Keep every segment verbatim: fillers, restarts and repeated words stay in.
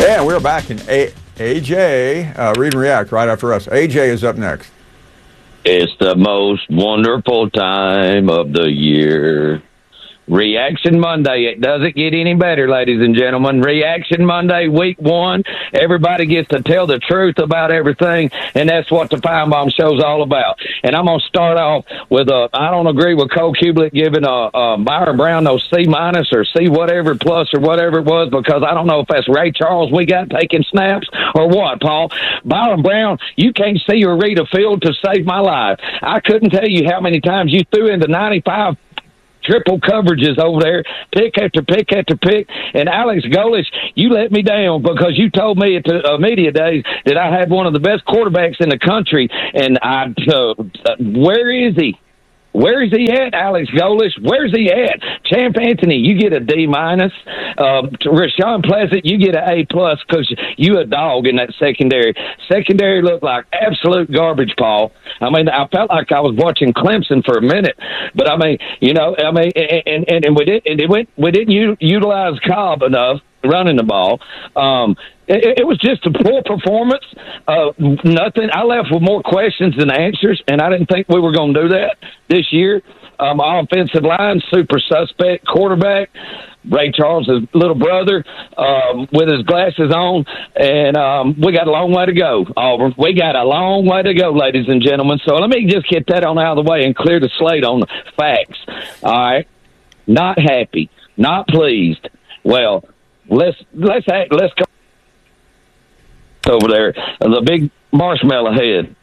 And we're back in A- AJ, uh, Read and React right after us. A J is up next. It's the most wonderful time of the year. Reaction Monday. It doesn't get any better, ladies and gentlemen. Reaction Monday, week one. Everybody gets to tell the truth about everything, and that's what the Finebaum Show's all about. And I'm going to start off with a, I don't agree with Cole Kublik giving a, a Byron Brown no C minus or C whatever plus or whatever it was, because I don't know if that's Ray Charles we got taking snaps or what, Paul. Byron Brown, you can't see or read a field to save my life. I couldn't tell you how many times you threw into ninety-five triple coverages over there, pick after pick after pick. And Alex Golesh, you let me down because you told me at the uh, media days that I had one of the best quarterbacks in the country. And I, uh, uh, where is he? Where is he at, Alex Golesh? Where's he at? Champ Anthony, you get a D minus. Uh, Rashawn Pleasant, you get an A plus because you a dog in that secondary. Secondary looked like absolute garbage, Paul. I mean, I felt like I was watching Clemson for a minute, but I mean, you know, I mean, and and, and we didn't, and it went, we didn't u- utilize Cobb enough running the ball. Um, it, it was just a poor performance. Uh, nothing. I left with more questions than answers, and I didn't think we were going to do that this year. Um, offensive line, super suspect. Quarterback, Ray Charles' little brother, um, with his glasses on, and um, we got a long way to go, Auburn. We got a long way to go, ladies and gentlemen. So let me just get that on out of the way and clear the slate on the facts. All right, not happy, not pleased. Well, let's let's let's go over there. The big marshmallow head.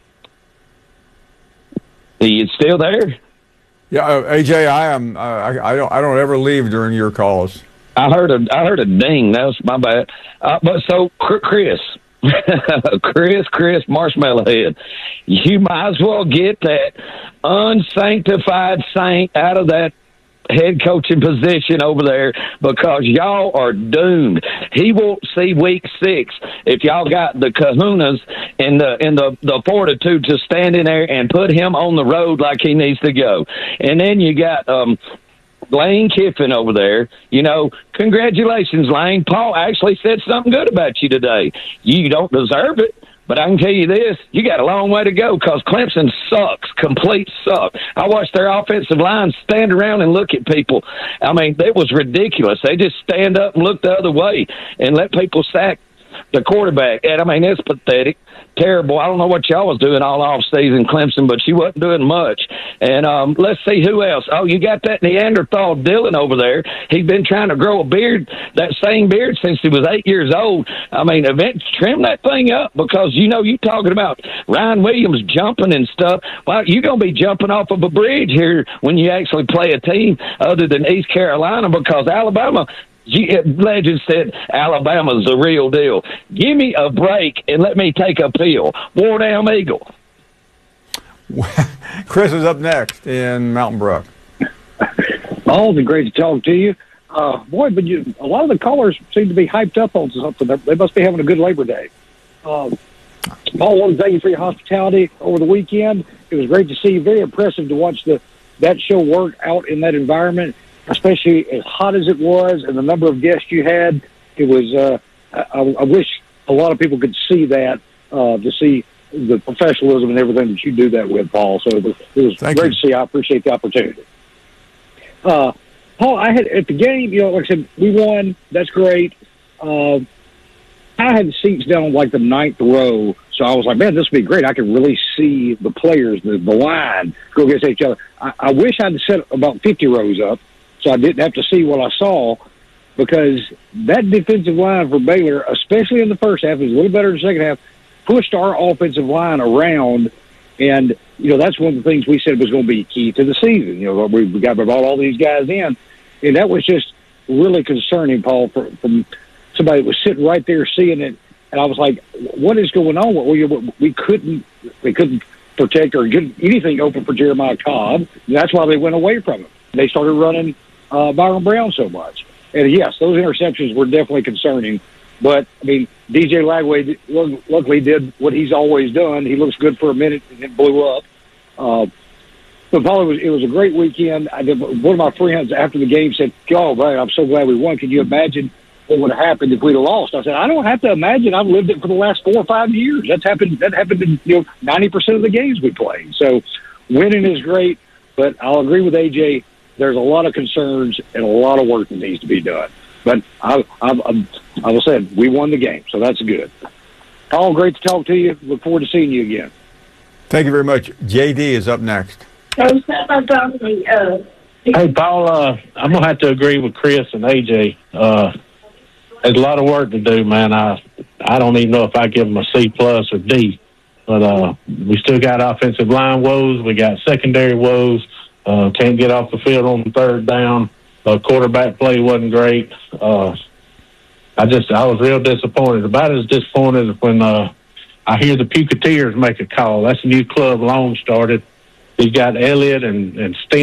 Are you still there? Yeah, uh, A J, I am. Uh, I, I don't. I don't ever leave during your calls. I heard a. I heard a ding. That was my bad. Uh, but so, Chris, Chris, Chris, Marshmallow Head, you might as well get that unsanctified saint out of that head coaching position over there, because y'all are doomed. He won't see week six if y'all got the kahunas and the and the, the fortitude to stand in there and put him on the road like he needs to go. And then you got um Lane Kiffin over there. You know, congratulations, Lane. Paul actually said something good about you today. You don't deserve it, but I can tell you this, you got a long way to go because Clemson sucks, complete suck. I watched their offensive line stand around and look at people. I mean, it was ridiculous. They just stand up and look the other way and let people sack the quarterback. And, I mean, it's pathetic, terrible. I don't know what y'all was doing all off season, Clemson, but she wasn't doing much. And um, let's see who else. Oh, you got that Neanderthal Dylan over there. He's been trying to grow a beard, that same beard, since he was eight years old. I mean, event, trim that thing up, because, you know, you talking about Ryan Williams jumping and stuff. Well, you're going to be jumping off of a bridge here when you actually play a team other than East Carolina, because Alabama – legend said Alabama's the real deal. Give me a break and let me take a pill. War down Eagle. Chris is up next in Mountain Brook. Always great to talk to you. Uh, boy, but you, a lot of the callers seem to be hyped up on something. They must be having a good Labor Day. Uh, Paul, I want to thank you for your hospitality over the weekend. It was great to see you. Very impressive to watch the that show work out in that environment, especially as hot as it was and the number of guests you had. It was, uh, I, I wish a lot of people could see that, uh, to see the professionalism and everything that you do that with, Paul. So it was, it was great you. to see. I appreciate the opportunity. Uh, Paul, I had at the game, you know, like I said, we won. That's great. Uh, I had the seats down like the ninth row, so I was like, man, this would be great. I could really see the players, the, the line, go against each other. I, I wish I'd set about fifty rows up, so I didn't have to see what I saw, because that defensive line for Baylor, especially in the first half, was a little better in the second half, pushed our offensive line around. And, you know, that's one of the things we said was going to be key to the season. You know, we, we got to brought all these guys in. And that was just really concerning, Paul, for, from somebody that was sitting right there seeing it. And I was like, what is going on? We, we couldn't we couldn't protect or get anything open for Jeremiah Cobb. And that's why they went away from him. They started running uh, Byron Brown so much. And, yes, those interceptions were definitely concerning. But, I mean, D J Lagway luckily did what he's always done. He looks good for a minute and then blew up. Uh, but, Paul, it was, it was a great weekend. I did, one of my friends after the game said, oh, man, I'm so glad we won. Can you imagine what would have happened if we'd have lost. I said, I don't have to imagine. I've lived it for the last four or five years. That's happened. That happened in you know ninety percent of the games we played. So winning is great, but I'll agree with A J. There's a lot of concerns and a lot of work that needs to be done. But I, I, I, I will say we won the game, so that's good. Paul, great to talk to you. Look forward to seeing you again. Thank you very much. J D is up next. Hey, Paul, uh, I'm going to have to agree with Chris and A J. Uh, there's a lot of work to do, man. I I don't even know if I give them a C plus or D. But uh, we still got offensive line woes. We got secondary woes. Uh, can't get off the field on the third down. Uh, quarterback play wasn't great. Uh, I just I was real disappointed. About as disappointed as when uh, I hear the Puketeers make a call. That's a new club Long started. He's got Elliott and, and Stem.